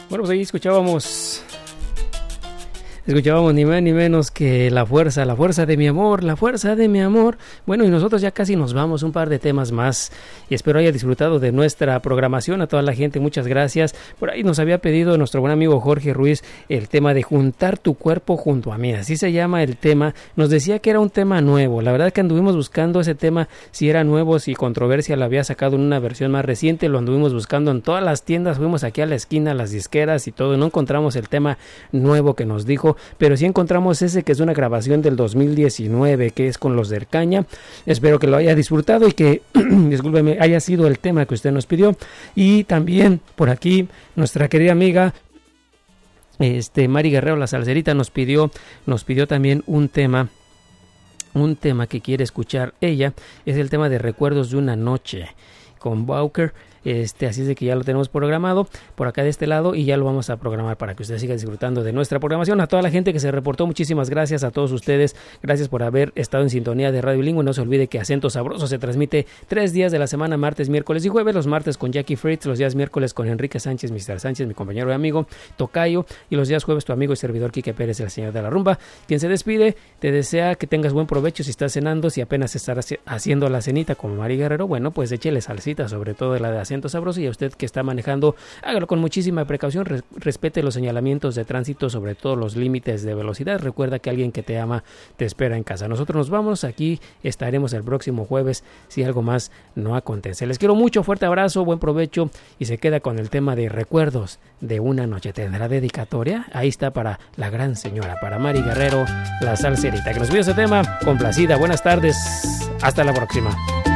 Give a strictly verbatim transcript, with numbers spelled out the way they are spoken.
Bueno, pues ahí escuchábamos, escuchábamos ni más ni menos que La Fuerza, La Fuerza de mi amor, La Fuerza de mi amor. Bueno, y nosotros ya casi nos vamos, un par de temas más, y espero haya disfrutado de nuestra programación. A toda la gente, muchas gracias. Por ahí nos había pedido nuestro buen amigo Jorge Ruiz el tema de juntar tu cuerpo junto a mí, así se llama el tema. Nos decía que era un tema nuevo, la verdad que anduvimos buscando ese tema, si era nuevo, si Controversia lo había sacado en una versión más reciente, lo anduvimos buscando en todas las tiendas, fuimos aquí a la esquina, a las disqueras y todo, no encontramos el tema nuevo que nos dijo, pero sí encontramos ese que es una grabación del dos mil diecinueve, que es con los del Caña. Espero que lo haya disfrutado y que, discúlpeme, haya sido el tema que usted nos pidió. Y también por aquí nuestra querida amiga este Mari Guerrero, la salserita, nos pidió, nos pidió también un tema, un tema que quiere escuchar ella, es el tema de Recuerdos de una noche con Bowker. Este, así es de que ya lo tenemos programado por acá de este lado y ya lo vamos a programar para que usted siga disfrutando de nuestra programación. A toda la gente que se reportó, muchísimas gracias a todos ustedes, gracias por haber estado en sintonía de Radio Bilingüe. No se olvide que Acento Sabroso se transmite tres días de la semana, martes, miércoles y jueves. Los martes con Jackie Fritz, los días miércoles con Enrique Sánchez, mister Sánchez, mi compañero y amigo Tocayo, y los días jueves tu amigo y servidor Quique Pérez, el señor de la rumba. Quien se despide, te desea que tengas buen provecho si estás cenando, si apenas estás haciendo la cenita como Mari Guerrero, bueno, pues échele salsita, sobre todo de la de Acento Sabroso, y a usted que está manejando, hágalo con muchísima precaución, res, respete los señalamientos de tránsito, sobre todo los límites de velocidad. Recuerda que alguien que te ama te espera en casa. Nosotros nos vamos, aquí estaremos el próximo jueves si algo más no acontece. Les quiero mucho, fuerte abrazo, buen provecho, y se queda con el tema de Recuerdos de una noche. ¿Tendrá dedicatoria? Ahí está para la gran señora, para Mari Guerrero, la salserita, que nos vio ese tema. Complacida, buenas tardes, hasta la próxima.